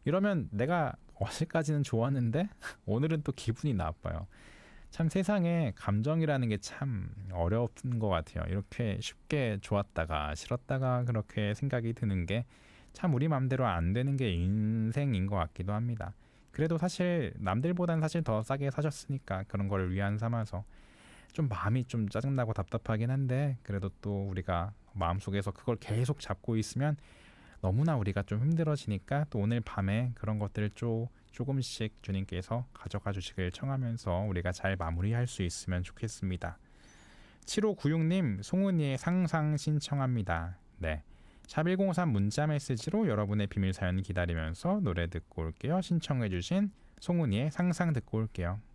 이러면 내가 어제까지는 좋았는데 오늘은 또 기분이 나빠요. 참 세상에 감정이라는 게 참 어려운 것 같아요. 이렇게 쉽게 좋았다가 싫었다가 그렇게 생각이 드는 게 참 우리 맘대로 안 되는 게 인생인 것 같기도 합니다. 그래도 사실 남들보단 사실 더 싸게 사셨으니까 그런 걸 위안 삼아서 좀 마음이 좀 짜증나고 답답하긴 한데, 그래도 또 우리가 마음속에서 그걸 계속 잡고 있으면 너무나 우리가 좀 힘들어지니까 또 오늘 밤에 그런 것들을 조금씩 주님께서 가져가 주시길 청하면서 우리가 잘 마무리할 수 있으면 좋겠습니다. 7596님, 송은이의 상상 신청합니다. 네, 샵1053 문자 메시지로 여러분의 비밀 사연 기다리면서 노래 듣고 올게요. 신청해 주신 송은이의 상상 듣고 올게요.